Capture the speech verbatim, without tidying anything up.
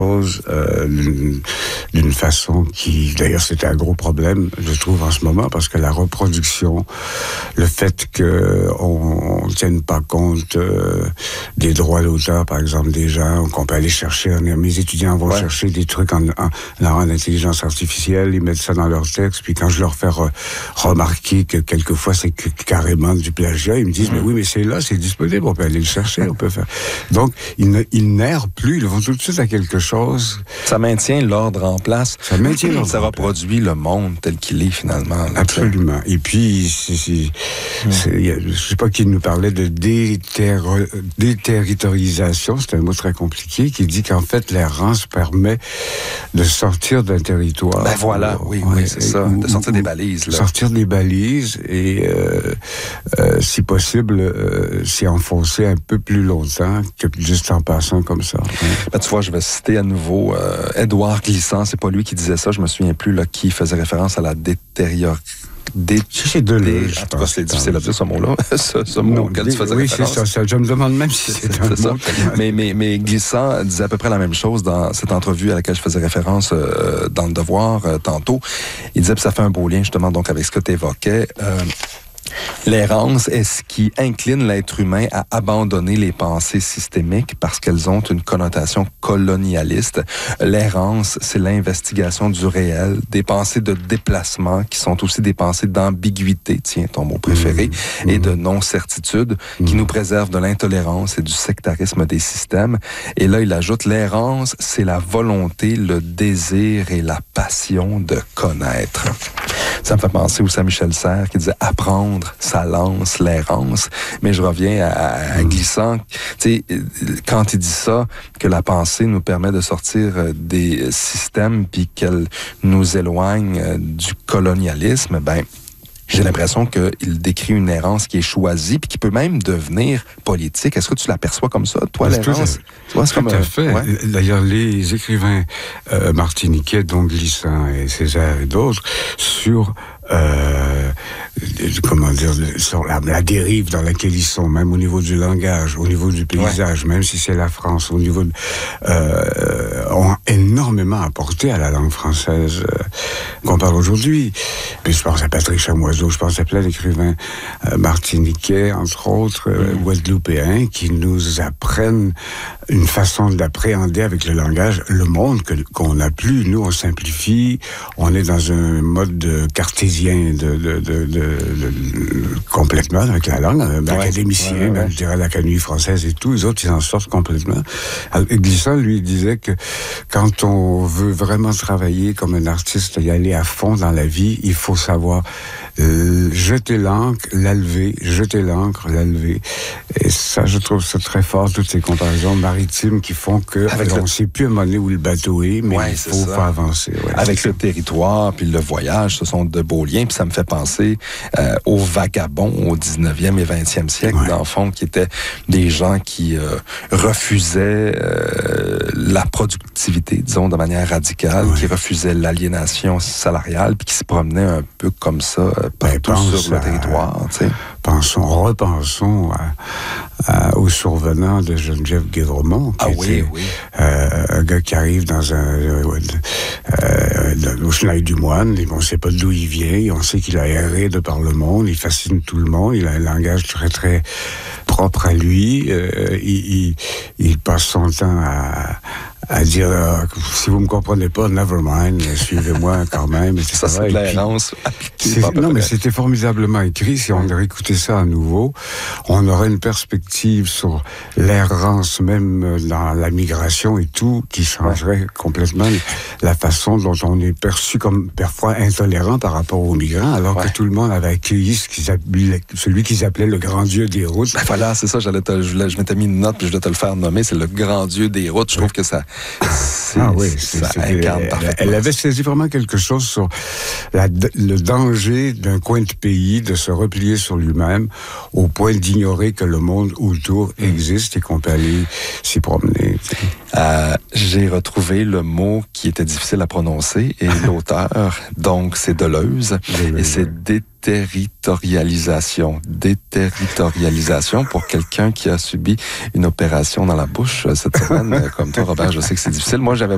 Euh, d'une, d'une façon qui, d'ailleurs, c'était un gros problème, je trouve, en ce moment, parce que la reproduction, le fait qu'on ne tienne pas compte euh, des droits d'auteur, par exemple, des gens, qu'on peut aller chercher, mes étudiants vont ouais. chercher des trucs en, en, en intelligence artificielle, ils mettent ça dans leur texte, puis quand je leur fais re, remarquer que quelquefois c'est que, carrément du plagiat, ils me disent, mmh. mais oui, mais c'est là, c'est disponible, on peut aller le chercher, on peut faire. Donc, ils, ne, ils n'errent plus, ils vont tout de suite à quelque chose. Ça maintient l'ordre en place. Ça maintient l'ordre. Ça reproduit le monde tel qu'il est, finalement. Là, absolument. Et puis, c'est, c'est, mmh. c'est, y a, je sais pas qui nous parlait de déterri- déterritorialisation, c'est un mot très compliqué, qui dit qu'en fait, l'errance permet de sortir d'un territoire. Ben voilà, oui, ouais, oui, c'est ça. Ou, de sortir ou, des balises. Là. Sortir des balises et, euh, euh, si possible, euh, s'y enfoncer un peu plus longtemps que juste en passant comme ça. Ben, tu vois, je vais citer à nouveau euh, Édouard Glissant, c'est pas lui qui disait ça, je me souviens plus là, qui faisait référence à la détérioration. Dé... C'est de l'eux, je En tout cas, c'est difficile à dire ce mot-là, ce, ce mot auquel tu faisais oui, référence. Oui, c'est ça, je me demande même si c'est, c'est un c'est mot. Ça. Mais, mais, mais Glissant disait à peu près la même chose dans cette entrevue à laquelle je faisais référence euh, dans Le Devoir euh, tantôt. Il disait que ça fait un beau lien justement donc avec ce que tu évoquais. Euh, L'errance est ce qui incline l'être humain à abandonner les pensées systémiques parce qu'elles ont une connotation colonialiste. L'errance, c'est l'investigation du réel, des pensées de déplacement qui sont aussi des pensées d'ambiguïté, tiens, ton mot préféré, mmh. et de non-certitude mmh. qui nous préservent de l'intolérance et du sectarisme des systèmes. Et là, il ajoute, l'errance, c'est la volonté, le désir et la passion de connaître. Ça me fait penser aussi à Michel Serres qui disait apprendre, ça lance l'errance. Mais je reviens à, à Glissant. Tu sais, quand il dit ça, que la pensée nous permet de sortir des systèmes puis qu'elle nous éloigne du colonialisme, ben j'ai l'impression qu'il décrit une errance qui est choisie puis qui peut même devenir politique. Est-ce que tu l'aperçois comme ça, toi, c'est l'errance? Tout, tu vois, c'est tout comme, à fait. Ouais. D'ailleurs, les écrivains euh, martiniquais, dont Glissant et Césaire et d'autres, sur euh, comment dire, sur la, la dérive dans laquelle ils sont, même au niveau du langage, au niveau du paysage, ouais. même si c'est la France, au niveau de, euh, ont énormément apporté à la langue française euh, qu'on parle aujourd'hui. Puis je pense à Patrick Chamoiseau, je pense à plein d'écrivains euh, martiniquais, entre autres, euh, mmh. guadeloupéens, qui nous apprennent une façon d'appréhender avec le langage le monde que, qu'on n'a plus. Nous, on simplifie, on est dans un mode de cartésien de, de, de, de, de complètement avec la langue, l'académicien, ouais, ouais, ouais. je dirais l'Académie française et tout, les autres, ils en sortent complètement. Alors, Glissant, lui, disait que quand on veut vraiment travailler comme un artiste, y aller à fond dans la vie, il faut savoir euh, jeter l'encre, la lever, jeter l'encre, la lever. Et ça, je trouve ça très fort, toutes ces comparaisons maritimes qui font que on ne le... sait plus à un moment donné où le bateau est, mais ouais, il faut pas avancer. Ouais, avec le territoire, puis le voyage, ce sont de beaux liens, puis ça me fait penser euh, aux vagabonds au dix-neuvième et vingtième siècle, ouais. dans le fond, qui étaient des gens qui euh, refusaient euh, la productivité, disons, de manière radicale, ouais. qui refusaient l'aliénation salariale, puis qui se promenaient un peu comme ça euh, partout ben, sur le à... territoire, tu sais. Pensons, repensons à, à, au survenant de Geneviève Guévremont, qui ah, était oui, oui. Euh, un gars qui arrive dans un euh, euh, au Chenaille du Moine, et on ne sait pas d'où il vient, on sait qu'il a erré de par le monde, il fascine tout le monde, il a un langage très très propre à lui, euh, il, il, il passe son temps à à dire euh, si vous me comprenez pas, never mind, suivez-moi quand même, et cetera. Ça, c'est de l'errance. Non, mais c'était formidablement écrit. Si on réécoutait ça à nouveau, on aurait une perspective sur l'errance, même dans la migration et tout, qui changerait ouais. complètement la façon dont on est perçu comme parfois intolérant par rapport aux migrants, alors ouais. que tout le monde avait accueilli ce qu'ils appelaient, celui qu'ils appelaient le grand dieu des routes. Ben voilà, c'est ça, j'allais te, je, je m'étais mis une note, puis je dois te le faire nommer, c'est le grand dieu des routes. Je trouve que ça C'est, ah oui, ça incarne parfaitement. Elle avait saisi vraiment quelque chose sur la, le danger d'un coin de pays de se replier sur lui-même au point d'ignorer que le monde autour existe et qu'on peut aller s'y promener. Euh, j'ai retrouvé le mot qui était difficile à prononcer et l'auteur, donc c'est Deleuze, Deleuze et c'est oui. Déterritorialisation. Déterritorialisation pour quelqu'un qui a subi une opération dans la bouche cette semaine. Comme toi, Robert, je sais que c'est difficile. Moi, j'avais